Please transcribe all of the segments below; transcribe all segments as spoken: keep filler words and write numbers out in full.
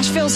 Nashville's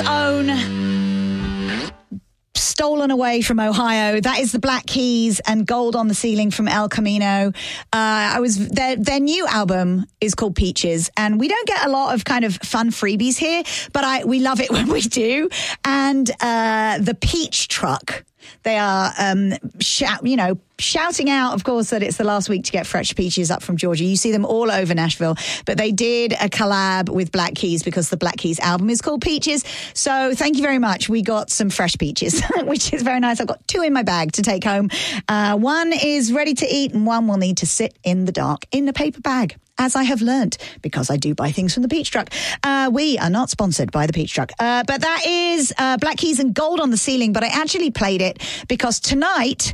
own, stolen away from Ohio. That is the Black Keys and Gold on the Ceiling from El Camino. Uh, I was their their new album is called Peaches, and we don't get a lot of kind of fun freebies here, but I we love it when we do. And uh, the Peach Truck. They are, um, shout, you know, shouting out, of course, that it's the last week to get fresh peaches up from Georgia. You see them all over Nashville. But they did a collab with Black Keys because the Black Keys album is called Peaches. So thank you very much. We got some fresh peaches, which is very nice. I've got two in my bag to take home. Uh, one is ready to eat and one will need to sit in the dark in a paper bag, as I have learnt, because I do buy things from the Peach Truck. Uh, we are not sponsored by the Peach Truck. Uh, but that is uh, Black Keys and Gold on the Ceiling. But I actually played it because tonight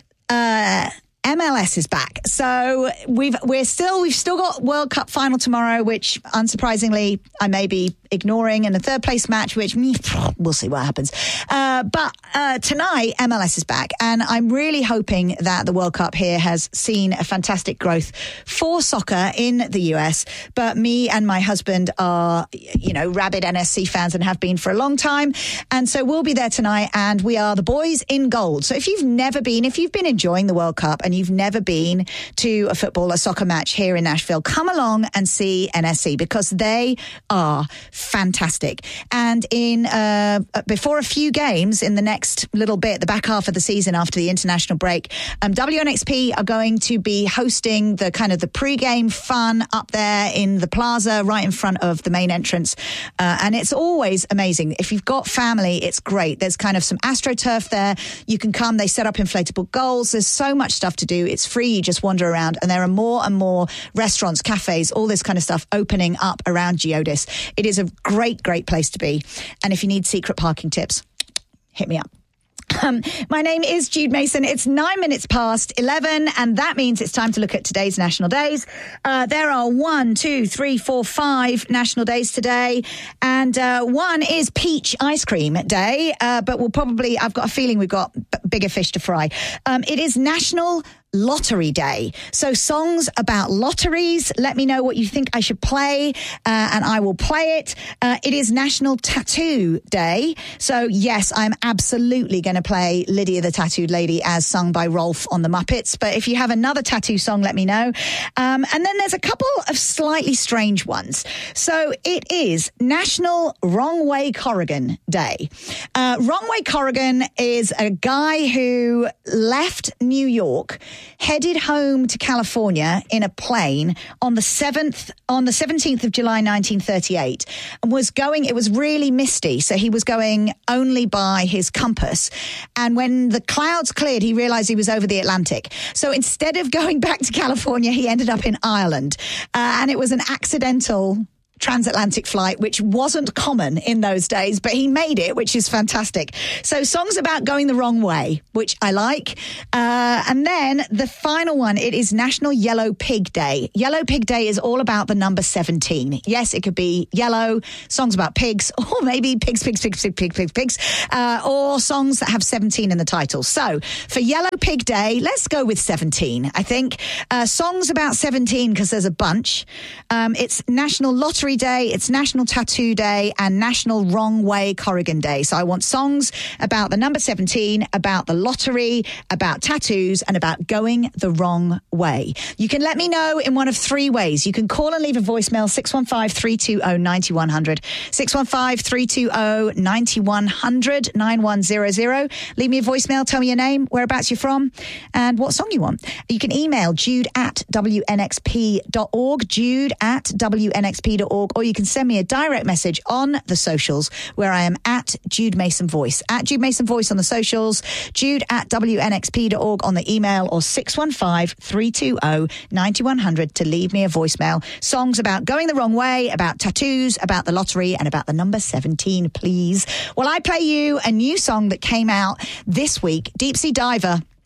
uh, M L S is back. So we've we're still we've still got World Cup final tomorrow, which unsurprisingly I may be ignoring, and a third place match, which we'll see what happens. Uh, but uh, tonight, M L S is back, and I'm really hoping that the World Cup here has seen a fantastic growth for soccer in the U S. But me and my husband are, you know, rabid N S C fans and have been for a long time. And so we'll be there tonight, and we are the boys in gold. So if you've never been, if you've been enjoying the World Cup and you've never been to a football, a soccer match here in Nashville, come along and see N S C because they are fantastic. And in uh, before a few games in the next little bit, the back half of the season after the international break, um, W N X P are going to be hosting the kind of the pre-game fun up there in the plaza right in front of the main entrance. Uh, and it's always amazing. If you've got family, it's great. There's kind of some AstroTurf there. You can come. They set up inflatable goals. There's so much stuff to do. It's free. You just wander around, and there are more and more restaurants, cafes, all this kind of stuff opening up around Geodis. It is a great, great place to be. And if you need secret parking tips, hit me up. Um, my name is Jude Mason. It's nine minutes past eleven, and that means it's time to look at today's national days. Uh, there are one, two, three, four, five national days today, and uh, one is Peach Ice Cream Day, uh, but we'll probably, I've got a feeling we've got b- bigger fish to fry. Um, it is National Lottery Day. So songs about lotteries. Let me know what you think I should play, uh, and I will play it. Uh, it is National Tattoo Day. So yes, I'm absolutely going to play Lydia the Tattooed Lady as sung by Rolf on the Muppets. But if you have another tattoo song, let me know. Um, and then there's a couple of slightly strange ones. So it is National Wrong Way Corrigan Day. Uh, Wrong Way Corrigan is a guy who left New York, headed home to California in a plane on the seventh, on the seventeenth of July, nineteen thirty-eight, and was going, it was really misty. So he was going only by his compass. And when the clouds cleared, he realized he was over the Atlantic. So instead of going back to California, he ended up in Ireland. Uh, and it was an accidental transatlantic flight, which wasn't common in those days, but he made it, which is fantastic. So songs about going the wrong way, which I like. Uh, and then the final one, it is National Yellow Pig Day. Yellow Pig Day is all about the number seventeen. Yes, it could be yellow, songs about pigs, or maybe pigs, pigs, pigs, pigs, pigs, pigs, pigs, uh, or songs that have seventeen in the title. So for Yellow Pig Day, let's go with seventeen, I think. Uh, songs about seventeen, because there's a bunch. Um, it's National Lottery Day, it's National Tattoo Day, and National Wrong Way Corrigan Day. So I want songs about the number seventeen, about the lottery, about tattoos, and about going the wrong way. You can let me know in one of three ways. You can call and leave a voicemail, six one five, three two zero, nine one zero zero, six one five, three two zero, nine one zero zero, nine one zero zero. Leave me a voicemail, tell me your name, whereabouts you're from, and what song you want. You can email jude at w n x p dot org, jude at w n x p dot org, or you can send me a direct message on the socials where I am at Jude Mason Voice, at Jude Mason Voice on the socials, jude at w n x p dot org on the email, or six one five, three two zero, nine one zero zero to leave me a voicemail. Songs about going the wrong way, about tattoos, about the lottery, and about the number seventeen, please. Well, I play you a new song that came out this week, Deep Sea Diver.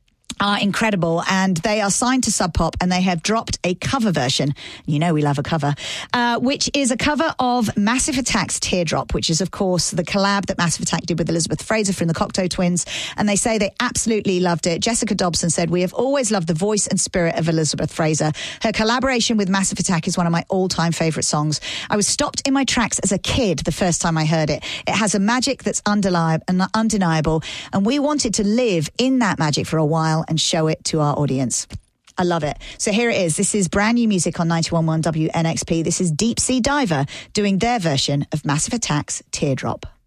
are incredible, and they are signed to Sub Pop, and they have dropped a cover version. You know we love a cover, uh, which is a cover of Massive Attack's Teardrop, which is, of course, the collab that Massive Attack did with Elizabeth Fraser from the Cocteau Twins, and they say they absolutely loved it. Jessica Dobson said, "We have always loved the voice and spirit of Elizabeth Fraser. Her collaboration with Massive Attack is one of my all-time favourite songs. I was stopped in my tracks as a kid the first time I heard it. It has a magic that's undeniable, and we wanted to live in that magic for a while and show it to our audience." I love it. So here it is. This is brand new music on ninety-one point one W N X P. This is Deep Sea Diver doing their version of Massive Attack's Teardrop.